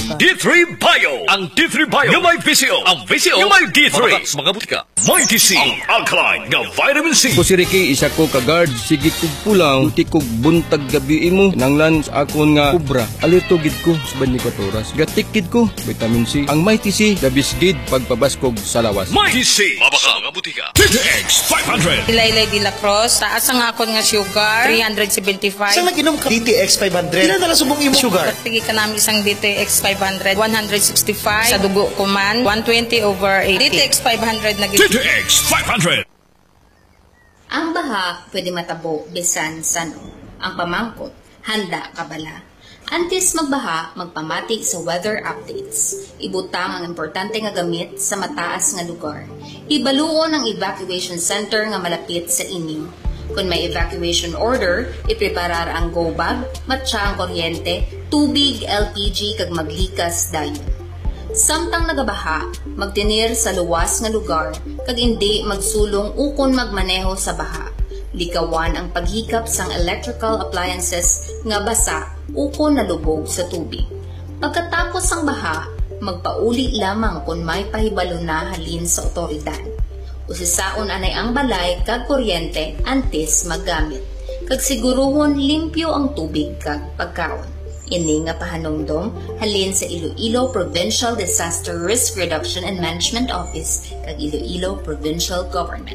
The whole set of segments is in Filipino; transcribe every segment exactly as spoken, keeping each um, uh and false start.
D three Bio. Ang D three Bio yung may V C O. Ang V C O yung may D three. Mga, mga butika. May D C. Ang alkaline nga vitamin C. Ko si Ricky, isa ko kagard. Sige kog pulang. Buti kog buntag gabi mo. Nanglan sa akon nga kubra. Alito gid ko sa twenty-four oras. Gatikid ko. Vitamin C. Ang may T C. Dabis gid pagpabaskog sa lawas. May D C. Mabaka mga butika. D T X five hundred. Ilaylay de la Cruz. Taas ang akon nga sugar. three seventy-five. Sa nag-inom ka D T X five hundred. Ilan na lang subong imo sugar? Pagtigi ka namin isang D T X five hundred. one sixty-five. Sa dugo ko man. one twenty over eighty. D T X five hundred na D T X five hundred. Ang baha pwede matabo bisan sano. Ang pamangkot, handa ka bala. Antes magbaha, magpamati sa weather updates. Ibutang ang importante nga gamit sa mataas nga lugar. Ibaluon ang evacuation center nga malapit sa inyo. Kung may evacuation order, ipreparar ang go bag, matsa ang kuryente, tubig, L P G kag maglikas dayon. Samtang nagabaha, magtinir sa luwas nga lugar kag hindi magsulong ukon magmaneho sa baha. Likawan ang paghikap sang electrical appliances nga basa ukon nalubog sa tubig. Pagkatapos ang baha, magpauli lamang kung may pahibalo na halin sa otoridad. Usisaon anay ang balay kag kuryente antes maggamit. Kag siguruhon limpyo ang tubig kag pagkaon. Ini nga pahanungdom halin sa Iloilo Provincial Disaster Risk Reduction and Management Office kag Iloilo Provincial Government.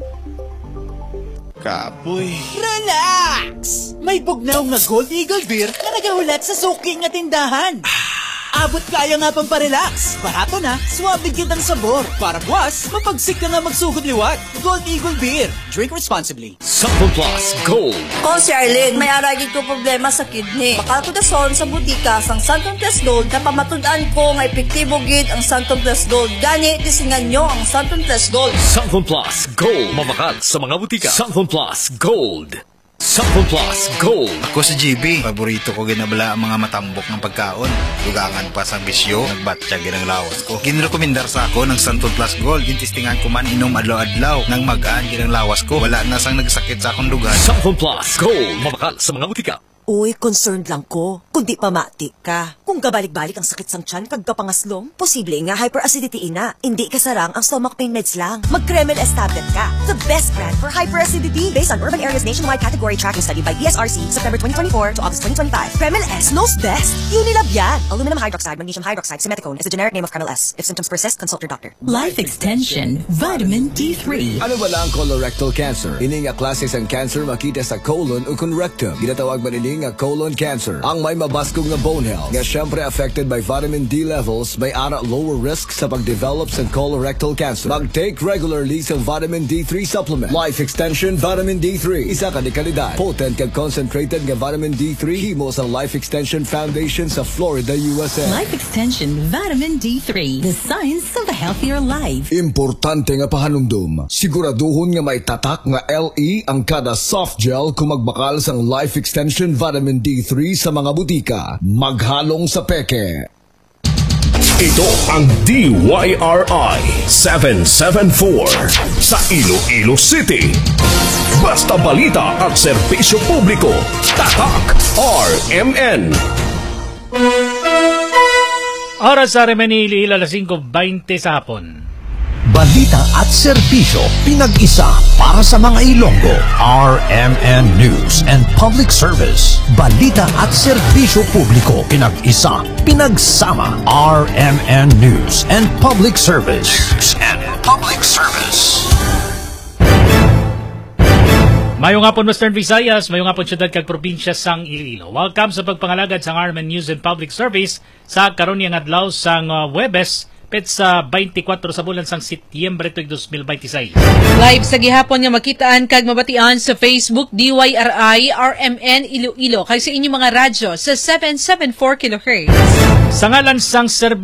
Kapoy. Relax! May bugnaw nga Gold Eagle Beer na nagahulat sa suki nga tindahan. Abot kaya nga pang parelax. Barato na, suwabe gid ang sabor. Para buwas, mapagsik ka nga magsugod liwat. Gold Eagle Beer. Drink responsibly. Sample Plus Gold. Ko si Arlene, may aragid ko problema sa kidney. Makatudason sa butika sang Santon Plus Gold na pamatud-an ko nga epektibo gid ang Santon Plus Gold. Gani, tisingan nyo ang Santon Plus Gold. Sample Plus Gold. Mabakal sa mga butika. Sample Plus Gold. Sample Plus Gold. Ako si G B. Paborito ko ginabala ang mga matambok ng pagkaon. Dugangan pa sa bisyo, nagbatya ginang lawas ko. Ginrekomendar sa ako ng Santon Plus Gold. Gintistingan ko man inom adlaw-adlaw. Nang magaan ginang lawas ko. Wala na sang nagsakit sa akong dugan. Sample Plus Gold. Mabakal sa mga butika. Uy, concerned lang ko. Kundi pamati ka. Kung kabalik-balik ang sakit sang tiyan kag kapangaslong, posible nga hyperacidity ina. Hindi kasarang ang stomach pain meds lang. Mag-Kremel S tablet ka. The best brand for hyperacidity based on Urban Area's nationwide category tracking study by E S R C, September twenty twenty-four to August twenty twenty-five. Kremel S knows best. Unilab yan. Aluminum hydroxide, magnesium hydroxide, simeticone is the generic name of Kremel S. If symptoms persist, consult your doctor. Life Extension, Vitamin D three. Ano ba lang colorectal cancer? Ini nga klase sang cancer makita sa colon o kung rectum. Ginatawag man ini nga colon cancer. Ang may mabaskog nga bone health. Nga syempre affected by vitamin D levels, may ara lower risk sa pag-develop sa colorectal cancer. Mag-take regularly sa vitamin D three supplement. Life Extension Vitamin D three. Isa ka di kalidad. Potent kag concentrated nga vitamin D three himo sa Life Extension Foundation sa Florida, U S A. Life Extension Vitamin D three. The science of a healthier life. Importante nga pahanumdum. Siguraduhon nga may tatak nga L E ang kada soft gel kung magbakal sang Life Extension Vitamin D three sa mga butika. Maghalong sa peke. Ito ang D Y R I seven seven four sa Iloilo City. Basta balita at serbisyo publiko. Tatak R M N. Oras sa R M N Iloilo, alas singko beinte sa hapon. Balita at serbisyo pinag-isa para sa mga Ilonggo. R M N News and Public Service. Balita at serbisyo publiko pinag-isa, pinagsama. R M N News and Public Service. News and Public Service. Mayong hapon Western Visayas, mayong hapon syudad kag probinsya sang Iloilo. Welcome sa pagpangalagad sa R M N News and Public Service sa karon nga adlaw sang uh, Huwebes, petsa twenty-four sa bulan sang Setyembre twenty twenty-six. Live sa gihapon nga makitaan kag mabatian sa Facebook D Y R I R M N Iloilo kay sa inyong mga radyo sa seven seven four kilohertz. Sa ngalan sang